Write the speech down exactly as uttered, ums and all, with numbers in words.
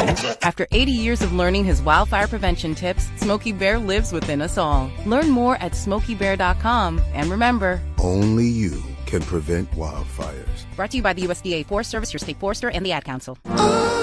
After eighty years of learning his wildfire prevention tips, Smokey Bear lives within us all. Learn more at smokey bear dot com. And remember, only you can prevent wildfires. Brought to you by the U S D A Forest Service, your state forester, and the Ad Council.